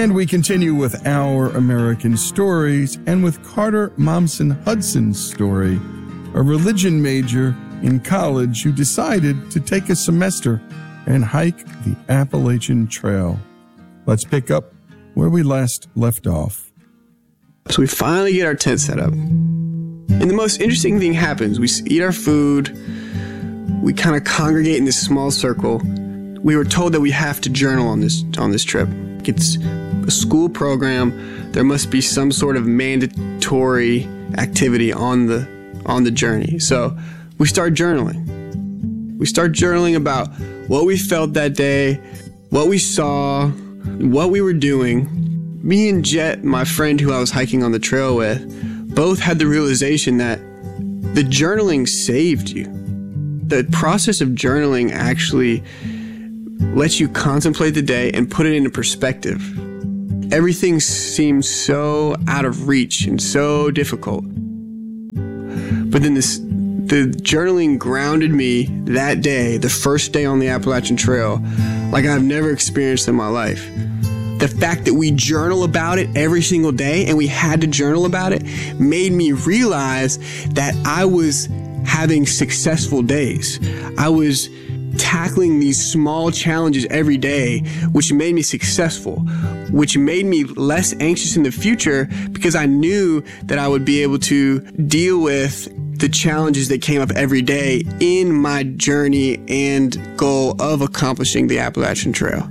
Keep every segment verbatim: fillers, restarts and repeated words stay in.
And we continue with Our American Stories and with Carter Momsen Hudson's story, a religion major in college who decided to take a semester and hike the Appalachian Trail. Let's pick up where we last left off. So we finally get our tent set up. And the most interesting thing happens. We eat our food. We kind of congregate in this small circle. We were told that we have to journal on this on this trip. It's a school program. There must be some sort of mandatory activity on the on the journey. So we start journaling. We start journaling about what we felt that day, what we saw, what we were doing. Me and Jet, my friend who I was hiking on the trail with, both had the realization that the journaling saved you. The process of journaling actually lets you contemplate the day and put it into perspective. Everything seems so out of reach and so difficult. But then this, the journaling grounded me that day, the first day on the Appalachian Trail, like I've never experienced in my life. The fact that we journal about it every single day and we had to journal about it made me realize that I was having successful days. I was tackling these small challenges every day, which made me successful, which made me less anxious in the future because I knew that I would be able to deal with the challenges that came up every day in my journey and goal of accomplishing the Appalachian Trail.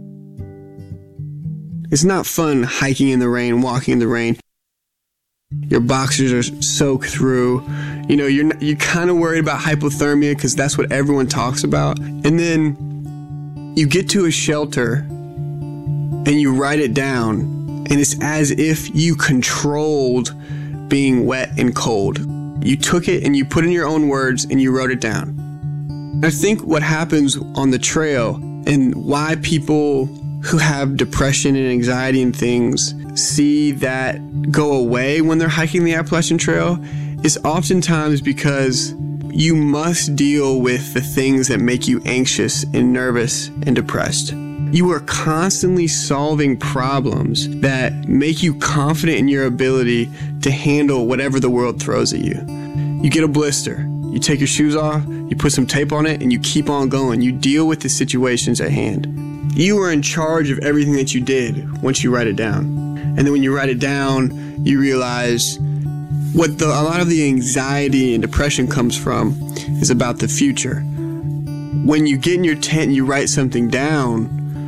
It's not fun hiking in the rain, walking in the rain. Your boxers are soaked through. You know, you're you're kind of worried about hypothermia because that's what everyone talks about. And then you get to a shelter and you write it down, and it's as if you controlled being wet and cold. You took it and you put in your own words and you wrote it down. I think what happens on the trail and why people who have depression and anxiety and things see that go away when they're hiking the Appalachian Trail is oftentimes because you must deal with the things that make you anxious and nervous and depressed. You are constantly solving problems that make you confident in your ability to handle whatever the world throws at you. You get a blister, you take your shoes off, you put some tape on it, and you keep on going. You deal with the situations at hand. You are in charge of everything that you did once you write it down. And then when you write it down, you realize what the, a lot of the anxiety and depression comes from is about the future. When you get in your tent and you write something down,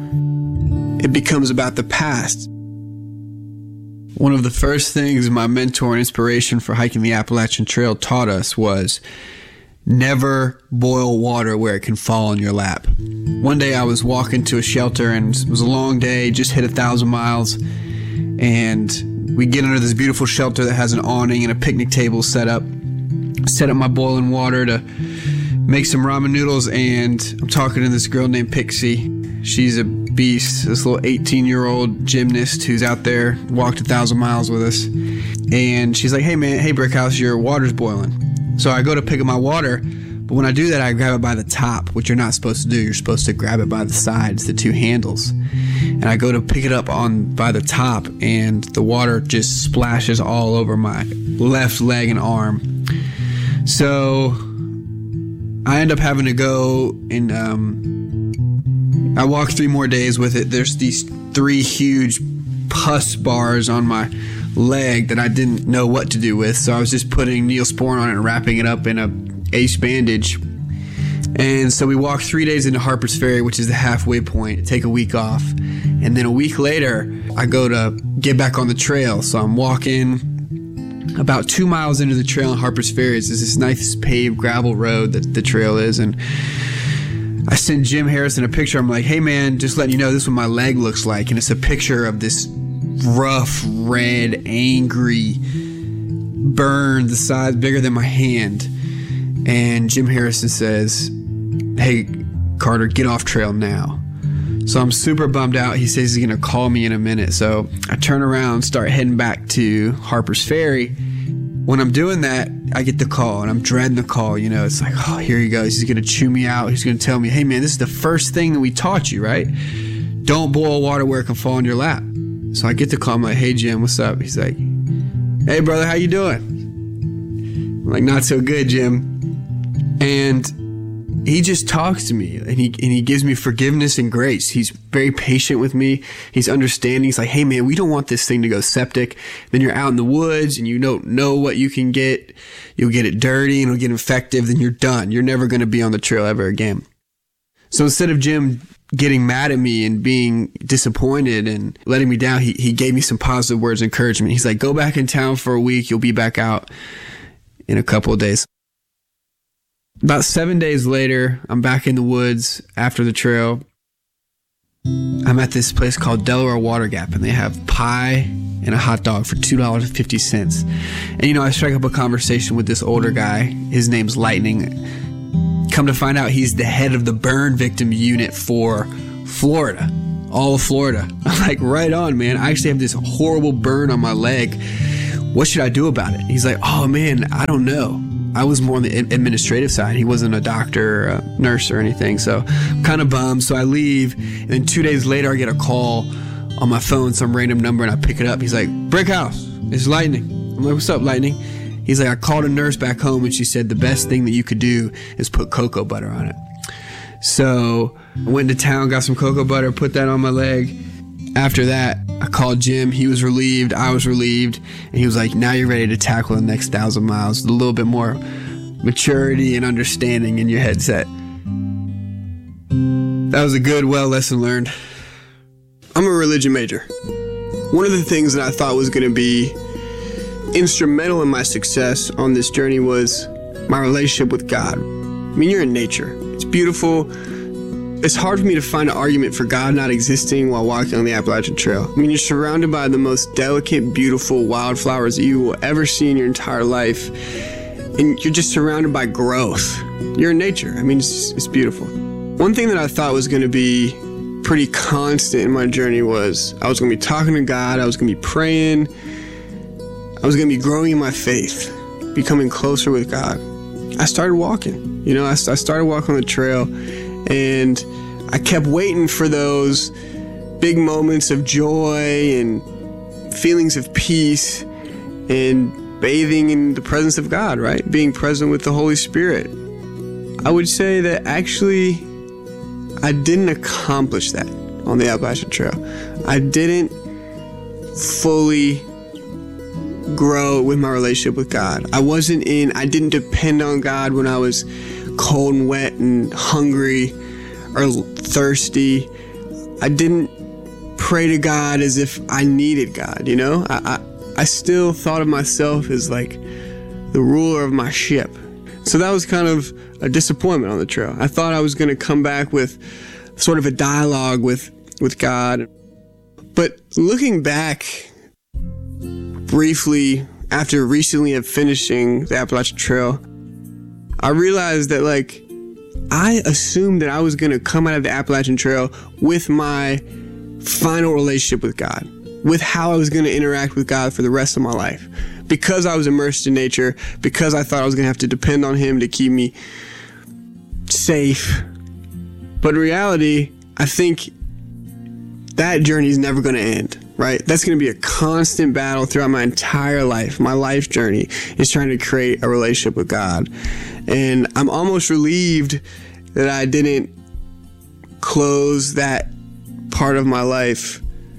it becomes about the past. One of the first things my mentor and inspiration for hiking the Appalachian Trail taught us was never boil water where it can fall on your lap. One day I was walking to a shelter and it was a long day, just hit a thousand miles. And we get under this beautiful shelter that has an awning and a picnic table set up. Set up my boiling water to make some ramen noodles, and I'm talking to this girl named Pixie. She's a beast, this little eighteen-year-old gymnast who's out there, walked a thousand miles with us. And she's like, hey man, hey Brickhouse, your water's boiling. So I go to pick up my water, but when I do that, I grab it by the top, which you're not supposed to do. You're supposed to grab it by the sides, the two handles. And I go to pick it up on by the top, and the water just splashes all over my left leg and arm. So I end up having to go and um, I walk three more days with it. There's these three huge pus bars on my leg that I didn't know what to do with. So I was just putting Neosporin on it and wrapping it up in a ace bandage. And so we walked three days into Harper's Ferry, which is the halfway point, take a week off. And then a week later, I go to get back on the trail. So I'm walking about two miles into the trail in Harper's Ferry. It's this nice paved gravel road that the trail is. And I send Jim Harrison a picture. I'm like, hey man, just letting you know this is what my leg looks like. And it's a picture of this rough, red, angry burn the size bigger than my hand. And Jim Harrison says, hey, Carter, get off trail now. So I'm super bummed out. He says he's going to call me in a minute. So I turn around, start heading back to Harper's Ferry. When I'm doing that, I get the call, and I'm dreading the call. You know, it's like, oh, here he goes. He's going to chew me out. He's going to tell me, hey, man, this is the first thing that we taught you, right? Don't boil water where it can fall in your lap. So I get the call. I'm like, hey, Jim, what's up? He's like, hey, brother, how you doing? I'm like, not so good, Jim. And he just talks to me, and he and he gives me forgiveness and grace. He's very patient with me. He's understanding. He's like, hey, man, we don't want this thing to go septic. Then you're out in the woods, and you don't know what you can get. You'll get it dirty, and it'll get infective. Then you're done. You're never going to be on the trail ever again. So instead of Jim getting mad at me and being disappointed and letting me down, he, he gave me some positive words of encouragement. He's like, go back in town for a week. You'll be back out in a couple of days. About seven days later, I'm back in the woods after the trail. I'm at this place called Delaware Water Gap, and they have pie and a hot dog for two dollars and fifty cents. And, you know, I strike up a conversation with this older guy. His name's Lightning. Come to find out, he's the head of the burn victim unit for Florida, all of Florida. I'm like, right on, man. I actually have this horrible burn on my leg. What should I do about it? He's like, oh, man, I don't know. I was more on the administrative side. He wasn't a doctor or a nurse or anything. So I'm kind of bummed. So I leave. And then two days later, I get a call on my phone, some random number, and I pick it up. He's like, Brick House, it's Lightning. I'm like, what's up, Lightning? He's like, I called a nurse back home, and she said the best thing that you could do is put cocoa butter on it. So I went to town, got some cocoa butter, put that on my leg. After that, I called Jim. He was relieved. I was relieved. And he was like, now you're ready to tackle the next thousand miles. A little bit more maturity and understanding in your headset. That was a good, well lesson learned. I'm a religion major. One of the things that I thought was going to be instrumental in my success on this journey was my relationship with God. I mean, you're in nature. It's beautiful. It's hard for me to find an argument for God not existing while walking on the Appalachian Trail. I mean, you're surrounded by the most delicate, beautiful wildflowers that you will ever see in your entire life. And you're just surrounded by growth. You're in nature. I mean, it's, it's beautiful. One thing that I thought was going to be pretty constant in my journey was I was going to be talking to God. I was going to be praying. I was going to be growing in my faith, becoming closer with God. I started walking. You know, I, I started walking on the trail. And I kept waiting for those big moments of joy and feelings of peace and bathing in the presence of God, right? Being present with the Holy Spirit. I would say that actually I didn't accomplish that on the Appalachian Trail. I didn't fully grow with my relationship with God. I wasn't in, I didn't depend on God when I was cold and wet and hungry or thirsty. I didn't pray to God as if I needed God, you know? I, I, I still thought of myself as like the ruler of my ship. So that was kind of a disappointment on the trail. I thought I was going to come back with sort of a dialogue with, with God. But looking back briefly after recently of finishing the Appalachian Trail, I realized that, like, I assumed that I was going to come out of the Appalachian Trail with my final relationship with God, with how I was going to interact with God for the rest of my life. Because I was immersed in nature, because I thought I was going to have to depend on Him to keep me safe. But in reality, I think that journey is never going to end. Right? That's going to be a constant battle throughout my entire life. My life journey is trying to create a relationship with God. And I'm almost relieved that I didn't close that part of my life.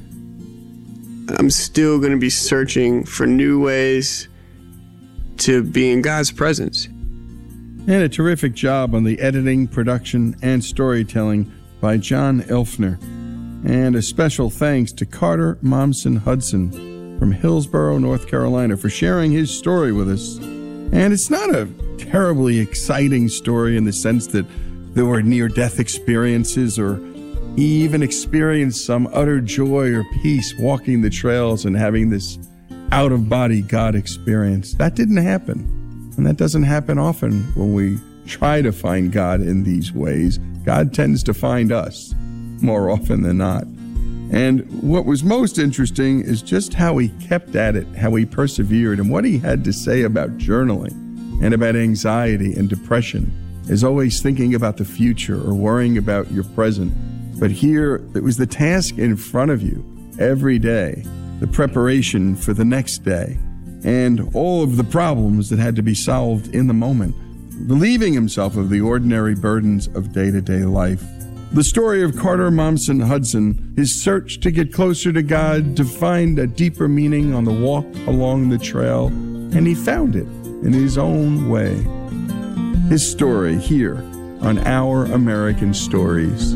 I'm still going to be searching for new ways to be in God's presence. And a terrific job on the editing, production, and storytelling by John Elfner. And a special thanks to Carter Mommsen Hudson from Hillsborough, North Carolina, for sharing his story with us. And it's not a terribly exciting story in the sense that there were near-death experiences or he even experienced some utter joy or peace walking the trails and having this out-of-body God experience. That didn't happen. And that doesn't happen often when we try to find God in these ways. God tends to find us more often than not. And what was most interesting is just how he kept at it, how he persevered, and what he had to say about journaling and about anxiety and depression is always thinking about the future or worrying about your present. But here, it was the task in front of you, every day, the preparation for the next day, and all of the problems that had to be solved in the moment, relieving himself of the ordinary burdens of day-to-day life. The story of Carter Momsen Hudson, his search to get closer to God, to find a deeper meaning on the walk along the trail, and he found it in his own way. His story here on Our American Stories.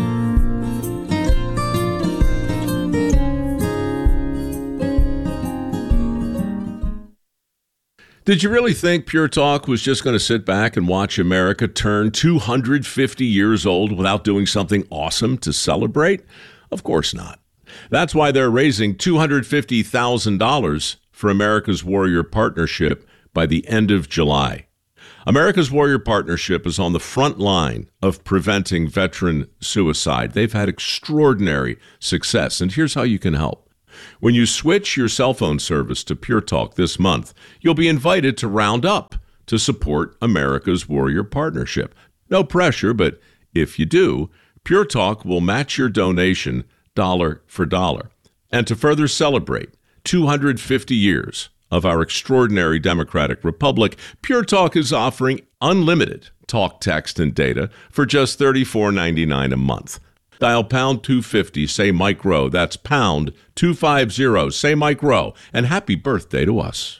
Did you really think Pure Talk was just going to sit back and watch America turn two hundred fifty years old without doing something awesome to celebrate? Of course not. That's why they're raising two hundred fifty thousand dollars for America's Warrior Partnership by the end of July. America's Warrior Partnership is on the front line of preventing veteran suicide. They've had extraordinary success, and here's how you can help. When you switch your cell phone service to Pure Talk this month, you'll be invited to round up to support America's Warrior Partnership. No pressure, but if you do, Pure Talk will match your donation dollar for dollar. And to further celebrate two hundred fifty years of our extraordinary democratic republic, Pure Talk is offering unlimited talk, text, and data for just thirty-four ninety-nine a month. Dial pound two fifty, say Mike Rowe. That's pound two fifty, say Mike Rowe. And happy birthday to us.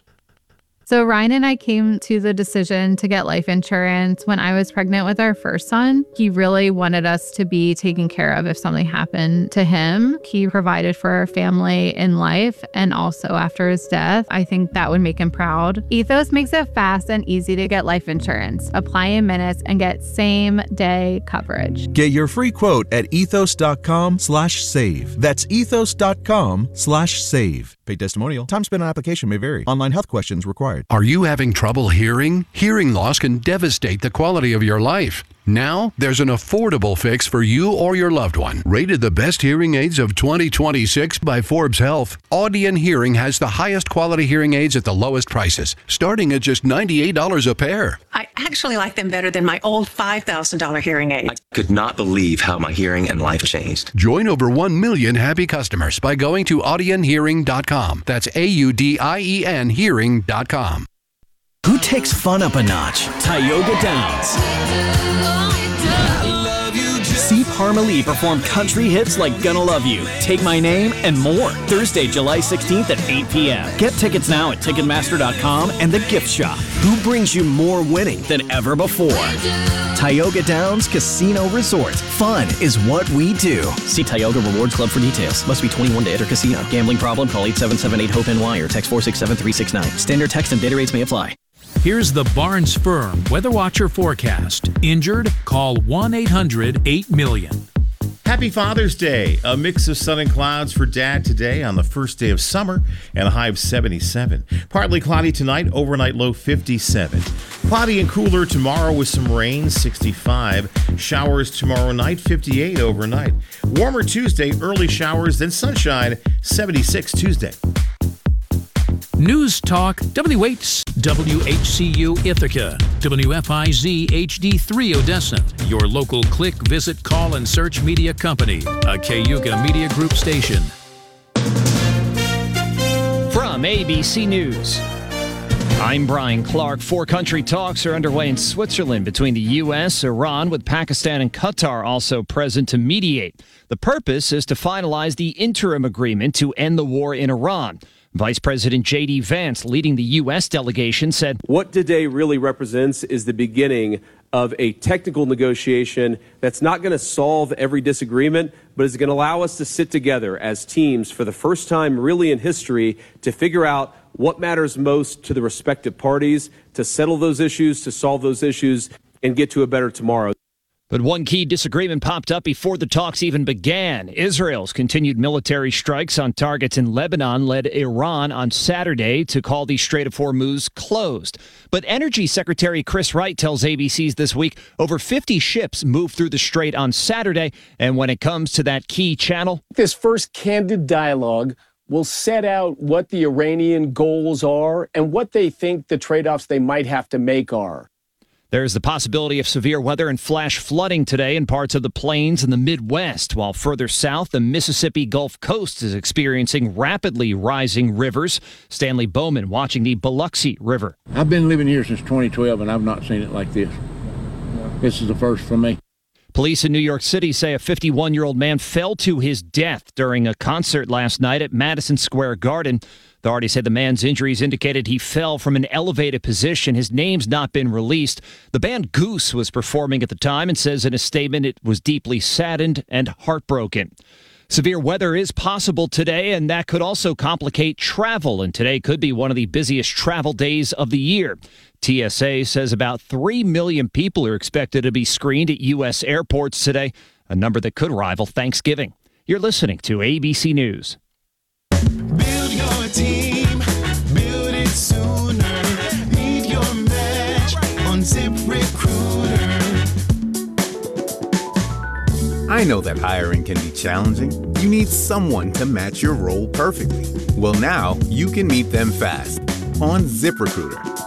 So Ryan and I came to the decision to get life insurance when I was pregnant with our first son. He really wanted us to be taken care of if something happened to him. He provided for our family in life and also after his death. I think that would make him proud. Ethos makes it fast and easy to get life insurance. Apply in minutes and get same day coverage. Get your free quote at ethos.com slash save. That's ethos.com slash save. Paid testimonial. Time spent on application may vary. Online health questions required. Are you having trouble hearing? Hearing loss can devastate the quality of your life. Now, there's an affordable fix for you or your loved one. Rated the best hearing aids of twenty twenty-six by Forbes Health, Audion Hearing has the highest quality hearing aids at the lowest prices, starting at just ninety-eight dollars a pair. I actually like them better than my old five thousand dollars hearing aid. I could not believe how my hearing and life changed. Join over one million happy customers by going to audien hearing dot com. That's A U D I E N hearing dot com. Who takes fun up a notch? Tioga Downs. See Parmalee perform country hits like Gonna Love You, Take My Name, and more. Thursday, July sixteenth at eight p.m. Get tickets now at Ticketmaster dot com and the gift shop. Who brings you more winning than ever before? Tioga Downs Casino Resort. Fun is what we do. See Tioga Rewards Club for details. Must be twenty-one to enter casino. Gambling problem? Call eight seven seven eight hope N Y or text four six seven three six nine. Standard text and data rates may apply. Here's the Barnes Firm Weather Watcher forecast. Injured? Call one eight hundred eight million. Happy Father's Day. A mix of sun and clouds for Dad today on the first day of summer and a high of seventy-seven. Partly cloudy tonight, overnight low fifty-seven. Cloudy and cooler tomorrow with some rain, sixty-five. Showers tomorrow night, fifty-eight overnight. Warmer Tuesday, early showers, then sunshine, seventy-six Tuesday. News Talk W H W H C U Ithaca, W F I Z H D three Odessa, your local click, visit, call, and search media company, a Cayuga Media Group station. From A B C News, I'm Brian Clark. Four country talks are underway in Switzerland between the U S, Iran, with Pakistan and Qatar also present to mediate. The purpose is to finalize the interim agreement to end the war in Iran. Vice President J D Vance, leading the U S delegation, said, "What today really represents is the beginning of a technical negotiation that's not going to solve every disagreement, but is going to allow us to sit together as teams for the first time really in history to figure out what matters most to the respective parties, to settle those issues, to solve those issues, and get to a better tomorrow." But one key disagreement popped up before the talks even began. Israel's continued military strikes on targets in Lebanon led Iran on Saturday to call the Strait of Hormuz closed. But Energy Secretary Chris Wright tells A B C's This Week over fifty ships moved through the strait on Saturday. And when it comes to that key channel, this first candid dialogue will set out what the Iranian goals are and what they think the trade-offs they might have to make are. There's the possibility of severe weather and flash flooding today in parts of the plains and the Midwest, while further south, the Mississippi Gulf Coast is experiencing rapidly rising rivers. Stanley Bowman watching the Biloxi River. I've been living here since twenty twelve, and I've not seen it like this. This is the first for me. Police in New York City say a fifty-one-year-old man fell to his death during a concert last night at Madison Square Garden. Authorities say the man's injuries indicated he fell from an elevated position. His name's not been released. The band Goose was performing at the time and says in a statement it was deeply saddened and heartbroken. Severe weather is possible today, and that could also complicate travel, and today could be one of the busiest travel days of the year. T S A says about three million people are expected to be screened at U S airports today, a number that could rival Thanksgiving. You're listening to A B C News. Build your team, build it sooner. Meet your match on ZipRecruiter. I know that hiring can be challenging. You need someone to match your role perfectly. Well, now you can meet them fast on ZipRecruiter.